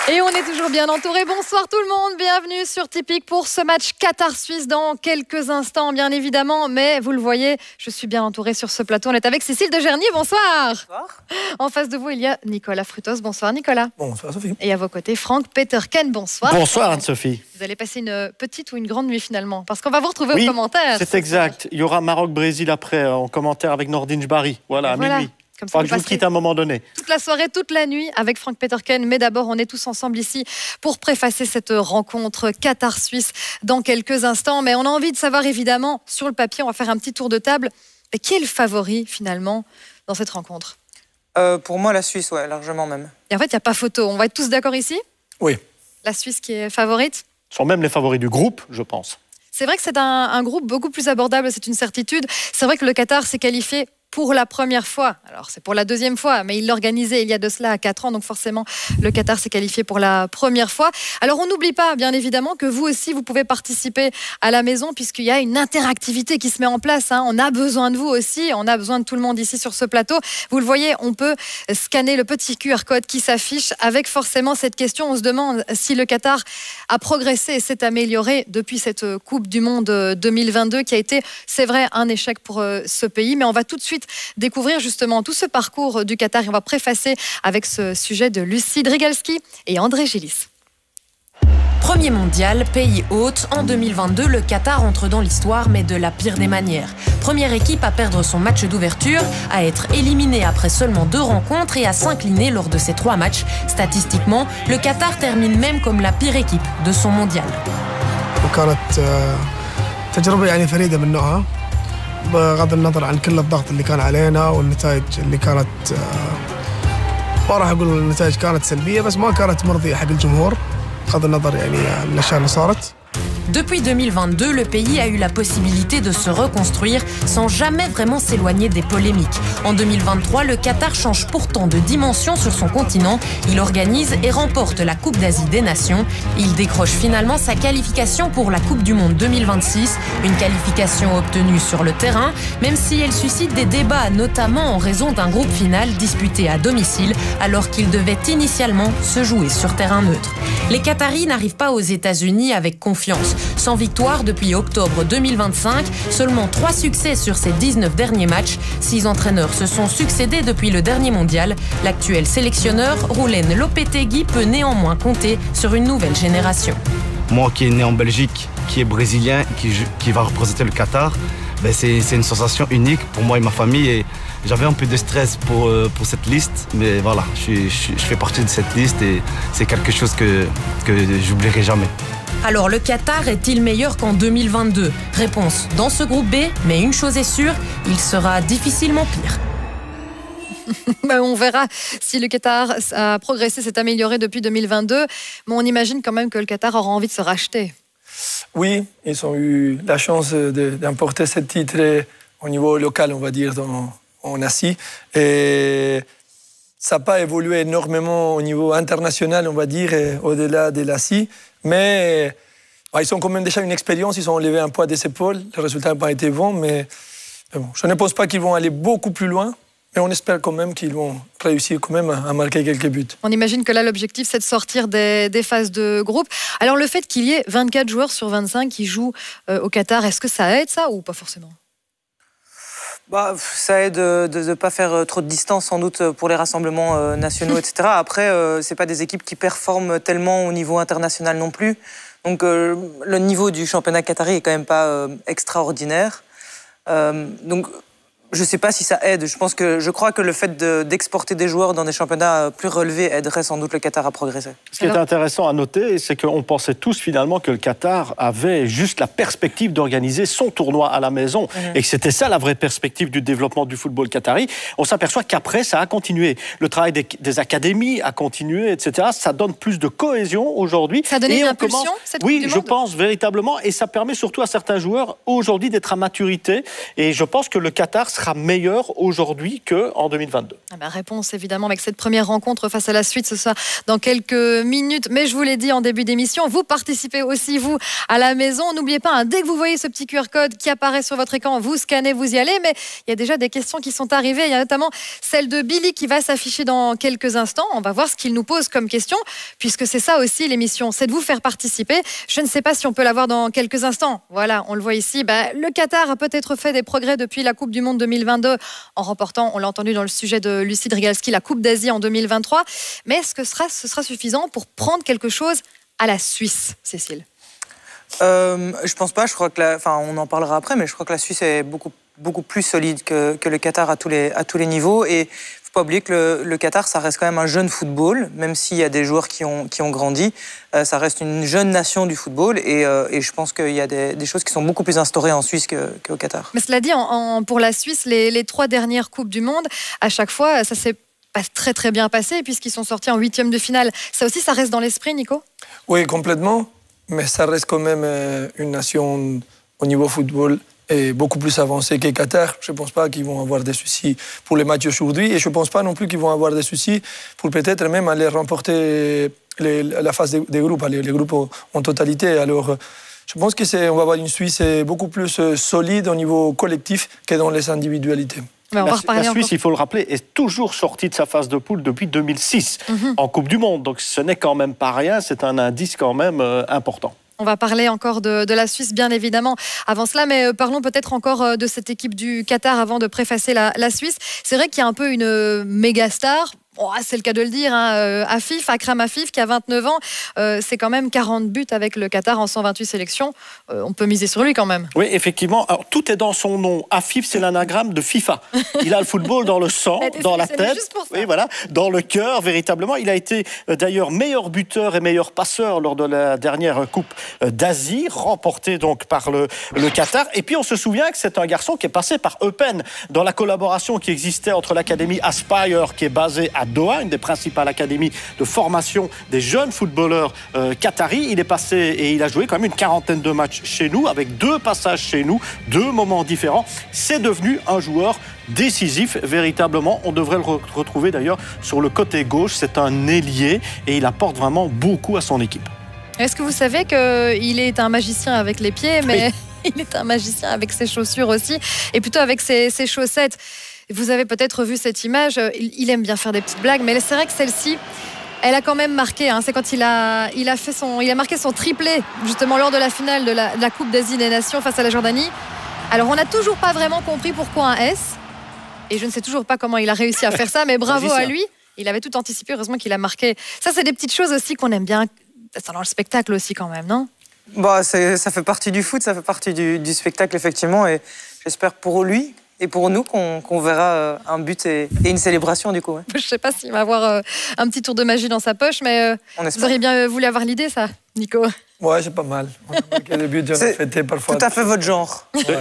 Et on est toujours bien entouré. Bonsoir tout le monde, bienvenue sur Tipic pour ce match Qatar-Suisse dans quelques instants, bien évidemment. Mais vous le voyez, je suis bien entourée sur ce plateau. On est avec Cécile de Gerny, bonsoir. Bonsoir. En face de vous, il y a Nicolas Frutos. Bonsoir Nicolas. Bonsoir Sophie. Et à vos côtés, Franck Peterken. Bonsoir. Bonsoir Anne-Sophie. Vous allez passer une petite ou une grande nuit finalement, parce qu'on va vous retrouver aux commentaires. C'est exact. Il y aura Maroc-Brésil après en commentaire avec Nordine Jbari. Voilà, à minuit. Comme ça, je vous quitte à un moment donné. Toute la soirée, toute la nuit avec Franck Peterken. Mais d'abord, on est tous ensemble ici pour préfacer cette rencontre Qatar-Suisse dans quelques instants. Mais on a envie de savoir évidemment, sur le papier, on va faire un petit tour de table. Et qui est le favori finalement dans cette rencontre? Pour moi, la Suisse, ouais, largement même. Et en fait, il n'y a pas photo. On va être tous d'accord ici? Oui. La Suisse qui est favorite? Ce sont même les favoris du groupe, je pense. C'est vrai que c'est un groupe beaucoup plus abordable, c'est une certitude. C'est vrai que le Qatar s'est qualifié pour la première fois. Alors, c'est pour la deuxième fois, mais il l'organisait il y a de cela 4 ans. Donc, forcément, le Qatar s'est qualifié pour la première fois. Alors, on n'oublie pas, bien évidemment, que vous aussi, vous pouvez participer à la maison puisqu'il y a une interactivité qui se met en place. On a besoin de vous aussi. On a besoin de tout le monde ici sur ce plateau. Vous le voyez, on peut scanner le petit QR code qui s'affiche avec forcément cette question. On se demande si le Qatar a progressé et s'est amélioré depuis cette Coupe du Monde 2022 qui a été, c'est vrai, un échec pour ce pays. Mais on va tout de suite découvrir justement tout ce parcours du Qatar et on va préfacer avec ce sujet de Lucie Drigalski et André Gélis. Premier mondial, pays hôte, en 2022, le Qatar entre dans l'histoire, mais de la pire des manières. Première équipe à perdre son match d'ouverture, à être éliminée après seulement 2 rencontres et à s'incliner lors de ces 3 matchs. Statistiquement, le Qatar termine même comme la pire équipe de son mondial. بغض النظر عن كل الضغط اللي كان علينا والنتائج اللي كانت ما راح اقول النتائج كانت سلبيه بس ما كانت مرضيه حق الجمهور بغض النظر يعني عن الاشياء اللي صارت. Depuis 2022, le pays a eu la possibilité de se reconstruire sans jamais vraiment s'éloigner des polémiques. En 2023, le Qatar change pourtant de dimension sur son continent. Il organise et remporte la Coupe d'Asie des Nations. Il décroche finalement sa qualification pour la Coupe du Monde 2026. Une qualification obtenue sur le terrain, même si elle suscite des débats, notamment en raison d'un groupe final disputé à domicile, alors qu'il devait initialement se jouer sur terrain neutre. Les Qataris n'arrivent pas aux États-Unis avec confiance. Sans victoire depuis octobre 2025, seulement 3 succès sur ces 19 derniers matchs. 6 entraîneurs se sont succédés depuis le dernier mondial. L'actuel sélectionneur, Roulen Lopetegui, peut néanmoins compter sur une nouvelle génération. Moi qui est né en Belgique, qui est brésilien, qui va représenter le Qatar, c'est une sensation unique pour moi et ma famille. Et j'avais un peu de stress pour cette liste, mais voilà, je fais partie de cette liste et c'est quelque chose que j'oublierai jamais. Alors le Qatar est-il meilleur qu'en 2022? Réponse dans ce groupe B, mais une chose est sûre, il sera difficilement pire. On verra si le Qatar a progressé, s'est amélioré depuis 2022, mais on imagine quand même que le Qatar aura envie de se racheter. Oui, ils ont eu la chance d'emporter ce titre au niveau local, on va dire, en Asie. Et ça n'a pas évolué énormément au niveau international, on va dire, au-delà de l'Asie. Mais ils ont quand même déjà une expérience, ils ont enlevé un poids des épaules. Le résultat n'a pas été bon, mais bon, je ne pense pas qu'ils vont aller beaucoup plus loin. Mais on espère quand même qu'ils vont réussir quand même à marquer quelques buts. On imagine que là, l'objectif, c'est de sortir des phases de groupe. Alors, le fait qu'il y ait 24 joueurs sur 25 qui jouent au Qatar, est-ce que ça aide, ça, ou pas forcément? Ça aide de ne pas faire trop de distance, sans doute, pour les rassemblements nationaux, etc. Après, ce n'est pas des équipes qui performent tellement au niveau international non plus. Donc, le niveau du championnat qatari est quand même pas extraordinaire. Donc, je ne sais pas si ça aide. Je crois que le fait d'exporter des joueurs dans des championnats plus relevés aiderait sans doute le Qatar à progresser. Ce qui est intéressant à noter, c'est qu'on pensait tous finalement que le Qatar avait juste la perspective d'organiser son tournoi à la maison et que c'était ça la vraie perspective du développement du football qatari. On s'aperçoit qu'après, ça a continué. Le travail des académies a continué, etc. Ça donne plus de cohésion aujourd'hui. Ça a donné une impulsion, cette Coupe du Monde ? Oui, je pense véritablement. Et ça permet surtout à certains joueurs aujourd'hui d'être à maturité. Et je pense que le Qatar sera meilleur aujourd'hui qu'en 2022? Réponse évidemment avec cette première rencontre face à la Suisse, ce sera dans quelques minutes. Mais je vous l'ai dit en début d'émission, vous participez aussi, vous, à la maison. N'oubliez pas, dès que vous voyez ce petit QR code qui apparaît sur votre écran, vous scannez, vous y allez. Mais il y a déjà des questions qui sont arrivées. Il y a notamment celle de Billy qui va s'afficher dans quelques instants. On va voir ce qu'il nous pose comme question, puisque c'est ça aussi l'émission, c'est de vous faire participer. Je ne sais pas si on peut la voir dans quelques instants. Voilà, on le voit ici. Le Qatar a peut-être fait des progrès depuis la Coupe du Monde 2022 en remportant, on l'a entendu dans le sujet de Lucie Drigalski, la Coupe d'Asie en 2023. Mais est-ce que ce sera suffisant pour prendre quelque chose à la Suisse, Cécile? Je pense pas. Je crois que on en parlera après, mais je crois que la Suisse est beaucoup plus solide que le Qatar à tous les niveaux. Et faut pas oublier que le Qatar, ça reste quand même un jeune football, même s'il y a des joueurs qui ont grandi. Ça reste une jeune nation du football, et je pense qu'il y a des choses qui sont beaucoup plus instaurées en Suisse qu'au Qatar. Mais cela dit, pour la Suisse, les 3 dernières Coupes du Monde, à chaque fois, ça s'est pas très très bien passé, puisqu'ils sont sortis en 8e de finale. Ça aussi, ça reste dans l'esprit, Nico? Oui, complètement. Mais ça reste quand même une nation au niveau football est beaucoup plus avancée que Qatar. Je ne pense pas qu'ils vont avoir des soucis pour les matchs aujourd'hui, et je ne pense pas non plus qu'ils vont avoir des soucis pour peut-être même aller remporter la phase des groupes, les groupes en totalité. Alors, je pense qu'on va avoir une Suisse beaucoup plus solide au niveau collectif que dans les individualités. La Suisse, il faut le rappeler, est toujours sortie de sa phase de poule depuis 2006 en Coupe du Monde. Donc ce n'est quand même pas rien, c'est un indice quand même important. On va parler encore de la Suisse, bien évidemment, avant cela, mais parlons peut-être encore de cette équipe du Qatar avant de préfacer la Suisse. C'est vrai qu'il y a un peu une méga star. C'est le cas de le dire, Akram Afif, qui a 29 ans, c'est quand même 40 buts avec le Qatar en 128 sélections. On peut miser sur lui quand même. Oui, effectivement. Alors, tout est dans son nom. Afif, c'est l'anagramme de FIFA. Il a le football dans le sang, dans la tête, oui, voilà, dans le cœur, véritablement. Il a été d'ailleurs meilleur buteur et meilleur passeur lors de la dernière Coupe d'Asie, remportée donc par le Qatar. Et puis on se souvient que c'est un garçon qui est passé par Eupen dans la collaboration qui existait entre l'académie Aspire, qui est basée à Doha, une des principales académies de formation des jeunes footballeurs qataris. Il est passé et il a joué quand même une 40aine de matchs chez nous, avec 2 passages chez nous, 2 moments différents. C'est devenu un joueur décisif, véritablement. On devrait le retrouver d'ailleurs sur le côté gauche. C'est un ailier et il apporte vraiment beaucoup à son équipe. Est-ce que vous savez qu'il est un magicien avec les pieds, mais il est un magicien avec ses chaussures aussi, et plutôt avec ses chaussettes? Vous avez peut-être vu cette image, il aime bien faire des petites blagues, mais c'est vrai que celle-ci, elle a quand même marqué. C'est quand il a marqué son triplé, justement lors de la finale de la Coupe d'Asie des Nations face à la Jordanie. Alors on n'a toujours pas vraiment compris pourquoi un S, et je ne sais toujours pas comment il a réussi à faire ça, mais bravo à lui. Il avait tout anticipé, heureusement qu'il a marqué. Ça, c'est des petites choses aussi qu'on aime bien. C'est dans le spectacle aussi quand même, non? Ça fait partie du foot, ça fait partie du spectacle, effectivement, et j'espère pour lui et pour nous qu'on verra un but et une célébration du coup. Ouais. Je ne sais pas s'il va avoir un petit tour de magie dans sa poche, mais vous auriez bien voulu avoir l'idée, ça, Nico? Ouais, c'est pas mal. On a marqué des buts, on a fêté parfois. Tout à fait votre genre. Ouais.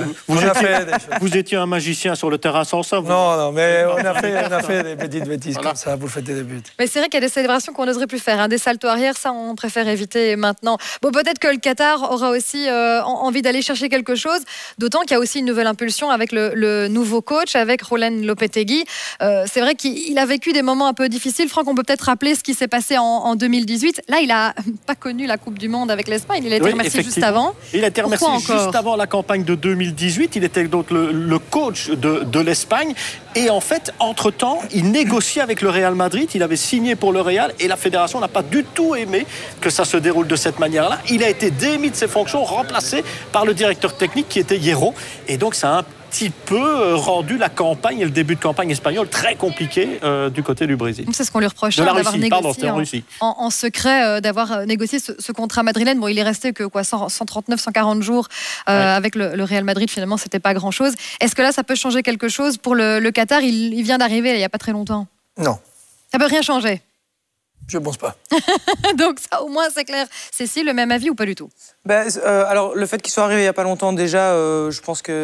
Vous étiez un magicien sur le terrain sans ça? Non, mais on a fait des petites bêtises comme ça pour fêter des buts. Mais c'est vrai qu'il y a des célébrations qu'on n'oserait plus faire. Des saltos arrière, ça, on préfère éviter maintenant. Bon, peut-être que le Qatar aura aussi envie d'aller chercher quelque chose, d'autant qu'il y a aussi une nouvelle impulsion avec le nouveau coach, avec Roland Lopetegui. C'est vrai qu'il a vécu des moments un peu difficiles. Franck, on peut peut-être rappeler ce qui s'est passé en 2018. Là, il n'a pas connu la Coupe du Monde avec l'Espagne. Il a été remercié juste avant. Il a été remercié juste avant la campagne de 2018. Il était donc le coach de l'Espagne. Et en fait, entre-temps, il négociait avec le Real Madrid. Il avait signé pour le Real et la fédération n'a pas du tout aimé que ça se déroule de cette manière-là. Il a été démis de ses fonctions, remplacé par le directeur technique qui était Hierro. Et donc, ça a un petit peu rendu la campagne et le début de campagne espagnole très compliqué du côté du Brésil. C'est ce qu'on lui reproche d'avoir négocié en secret, d'avoir négocié ce contrat madrilène. Bon, il est resté que 139, 140 jours avec le Real Madrid. Finalement, c'était pas grand-chose. Est-ce que là, ça peut changer quelque chose pour le Qatar? Il vient d'arriver il n'y a pas très longtemps. Non. Ça peut rien changer? Je pense pas. Donc ça, au moins, c'est clair. Cécile, le même avis ou pas du tout? Alors, le fait qu'il soit arrivé il n'y a pas longtemps déjà, je pense que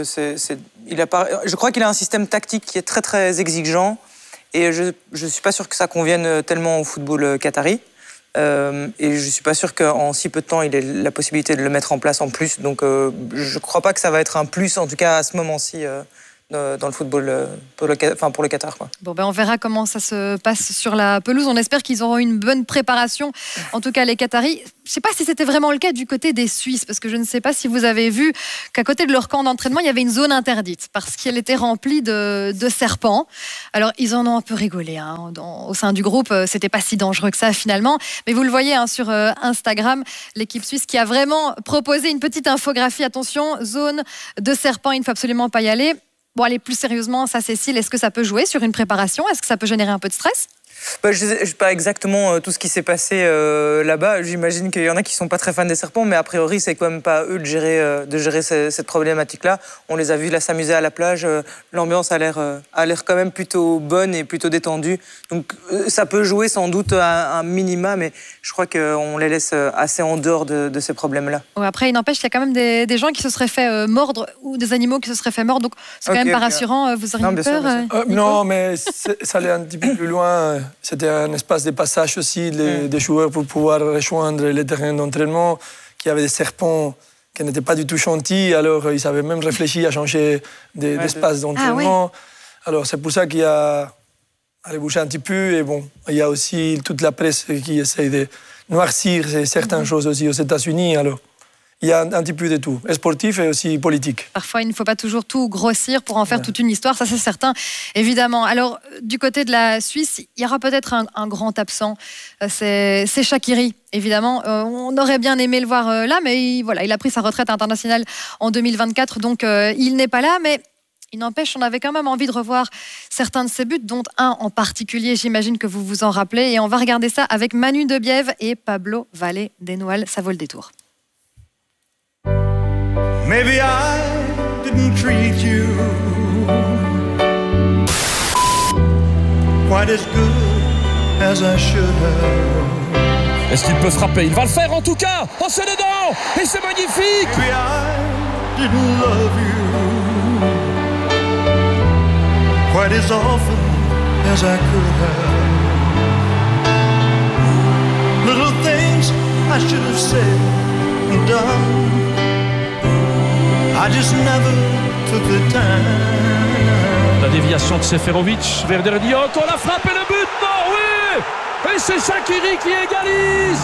je crois qu'il a un système tactique qui est très, très exigeant. Et je ne suis pas sûr que ça convienne tellement au football qatari. Et je ne suis pas sûr qu'en si peu de temps, il ait la possibilité de le mettre en place en plus. Donc, je ne crois pas que ça va être un plus, en tout cas à ce moment-ci, dans le football pour le Qatar, quoi. Bon, on verra comment ça se passe sur la pelouse. On espère qu'ils auront une bonne préparation. En tout cas, les Qataris. Je ne sais pas si c'était vraiment le cas du côté des Suisses, parce que je ne sais pas si vous avez vu qu'à côté de leur camp d'entraînement, il y avait une zone interdite, parce qu'elle était remplie de serpents. Alors, ils en ont un peu rigolé au sein du groupe. C'était pas si dangereux que ça, finalement. Mais vous le voyez sur Instagram, l'équipe suisse qui a vraiment proposé une petite infographie. Attention, zone de serpents, il ne faut absolument pas y aller. Bon, allez, plus sérieusement, ça, Cécile, est-ce que ça peut jouer sur une préparation? Est-ce que ça peut générer un peu de stress? Je ne sais pas exactement tout ce qui s'est passé là-bas. J'imagine qu'il y en a qui ne sont pas très fans des serpents, mais a priori, c'est quand même pas à eux de gérer cette problématique-là. On les a vus là s'amuser à la plage. L'ambiance a l'air quand même plutôt bonne et plutôt détendue. Donc ça peut jouer sans doute un minima, mais je crois qu'on les laisse assez en dehors de ces problèmes-là. Ouais, après, il n'empêche qu'il y a quand même des gens qui se seraient fait mordre ou des animaux qui se seraient fait mordre. Donc c'est quand même pas rassurant. Vous auriez peur? Non, mais ça allait un petit peu plus loin. C'était un espace de passage aussi des joueurs pour pouvoir rejoindre les terrains d'entraînement, qui avaient des serpents qui n'étaient pas du tout gentils. Alors, ils avaient même réfléchi à changer d'espace d'entraînement. Alors, c'est pour ça qu'il y a allé bouger un petit peu. Et bon, il y a aussi toute la presse qui essaye de noircir certaines choses aussi aux États-Unis. Alors, il y a un petit peu de tout, sportif et aussi politique. Parfois, il ne faut pas toujours tout grossir pour en faire toute une histoire, ça c'est certain, évidemment. Alors, du côté de la Suisse, il y aura peut-être un grand absent, c'est Shaqiri, évidemment. On aurait bien aimé le voir là, mais il a pris sa retraite internationale en 2024, donc il n'est pas là, mais il n'empêche, on avait quand même envie de revoir certains de ses buts, dont un en particulier, j'imagine que vous vous en rappelez, et on va regarder ça avec Manu Debiève et Pablo Valle-Desnoal, ça vaut le détour. Maybe I didn't treat you quite as good as I should have. Est-ce qu'il peut frapper? Il va le faire en tout cas. Oh, c'est dedans. Et c'est magnifique. Maybe I didn't love you quite as often as I could have. Little things I should have said and done, I just never took the time. La déviation de Seferovic vers Derdiok. On la frappe et le but. Non, oui. Et c'est Shaqiri qui égalise.